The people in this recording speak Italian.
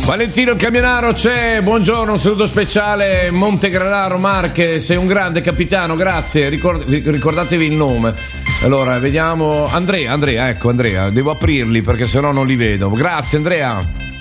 Valentino il Camionaro c'è, buongiorno, un saluto speciale, Montegranaro Marche, sei un grande capitano, grazie, ricordatevi il nome. Allora, vediamo, Andrea, ecco Andrea, devo aprirli perché sennò non li vedo, grazie Andrea.